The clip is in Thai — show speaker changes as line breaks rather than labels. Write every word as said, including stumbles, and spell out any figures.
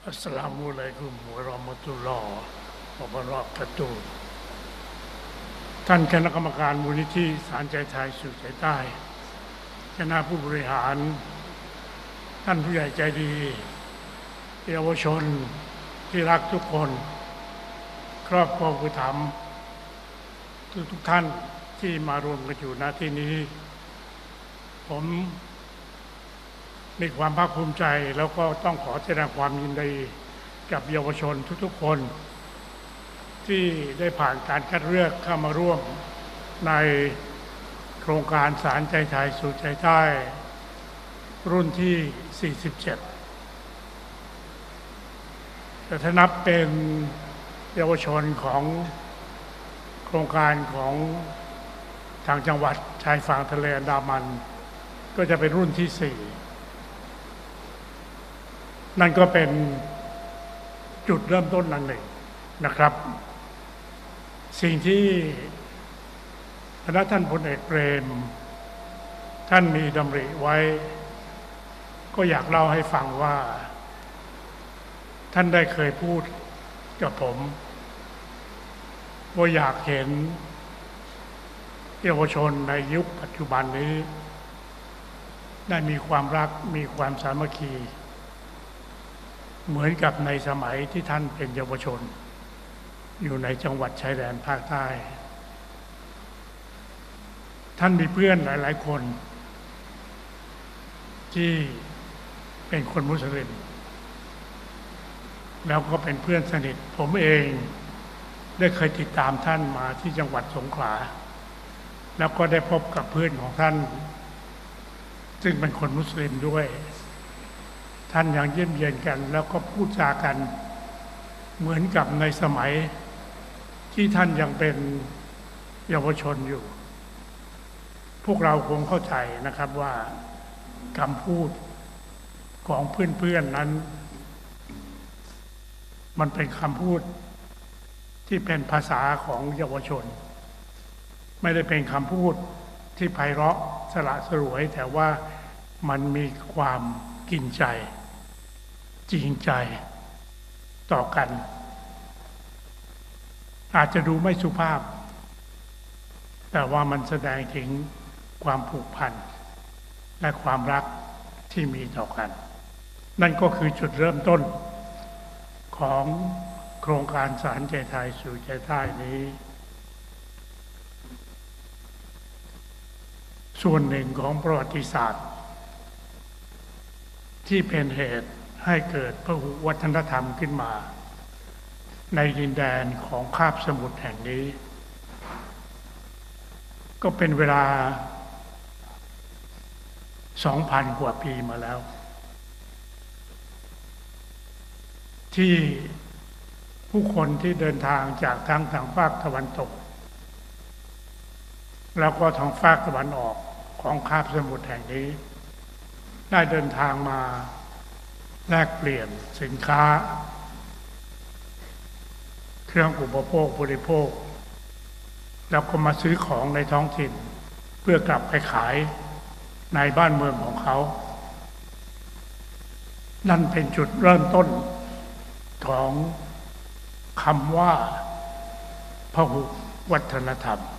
อัสสลามุอะลัยกุมวะเราะมะตุลลอฮ์วะบะเราะกาตุฮ์ท่านคณะกรรมการมูลนิธิศาลใจไทยสู่ใจใต้คณะผู้บริหารท่านผู้ใหญ่ใจดีเยาวชนที่รักทุกคนครอบครัวผู้ธรรมทุกทุกท่านที่มารวมกันอยู่ณที่นี้ ผมมีความภาคภูมิใจแล้วก็ต้องขอแสดงความยินดีกับเยาวชนทุกๆคนที่ได้ผ่านการคัดเลือกเข้ามาร่วมในโครงการศาลใจไทยสู่ใจใต้รุ่นที่ สี่สิบเจ็ด แต่ถ้านับเป็นเยาวชนของโครงการของทางจังหวัดชายฝั่งทะเลอันดามันก็จะเป็นรุ่นที่ สี่นั่นก็เป็นจุดเริ่มต้นอันหนึ่งนะครับสิ่งที่พระท่านพลเอกเปรมท่านมีดำริไว้ก็อยากเล่าให้ฟังว่าท่านได้เคยพูดกับผมว่าอยากเห็นเยาวชนในยุคปัจจุบันนี้ได้มีความรักมีความสามัคคีเหมือนกับในสมัยที่ท่านเป็นเยาวชนอยู่ในจังหวัดชายแดนภาคใต้ท่านมีเพื่อนหลายๆคนที่เป็นคนมุสลิมแล้วก็เป็นเพื่อนสนิทผมเองได้เคยติดตามท่านมาที่จังหวัดสงขลาแล้วก็ได้พบกับเพื่อนของท่านซึ่งเป็นคนมุสลิมด้วยท่านยังเยี่ยมเยียนกันแล้วก็พูดจากันเหมือนกับในสมัยที่ท่านยังเป็นเยาวชนอยู่พวกเราคงเข้าใจนะครับว่าคำพูดของเพื่อนๆนั้นมันเป็นคำพูดที่เป็นภาษาของเยาวชนไม่ได้เป็นคำพูดที่ไพเราะสละสลวยแต่ว่ามันมีความกินใจจริงใจต่อกันอาจจะดูไม่สุภาพแต่ว่ามันแสดงถึงความผูกพันและความรักที่มีต่อกันนั่นก็คือจุดเริ่มต้นของโครงการศาลใจไทยสู่ใจใต้นี้ส่วนหนึ่งของประวัติศาสตร์ที่เป็นเหตุให้เกิดพหุวัฒนธรรมขึ้นมาในดินแดนของคาบสมุทรแห่งนี้ก็เป็นเวลา สองพัน กว่าปีมาแล้วที่ผู้คนที่เดินทางจากทางทางภาคตะวันตกแล้วก็ทางภาคตะวันออกของคาบสมุทรแห่งนี้ได้เดินทางมาแลกเปลี่ยนสินค้าเครื่องอุปโภคบริโภคแล้วก็มาซื้อของในท้องถิ่นเพื่อกลับไปขายในบ้านเมืองของเขานั่นเป็นจุดเริ่มต้นของคำว่าพหุวัฒนธรรม